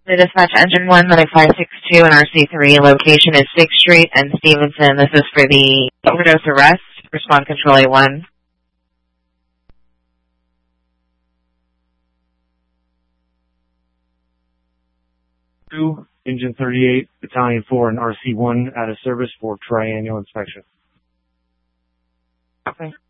The dispatch engine 1, medic 562 and RC3. Location is 6th Street and Stevenson. This is for the overdose arrest. Respond control A1. Engine 38, Battalion 4, and RC1 out of service for triannual inspection. Okay.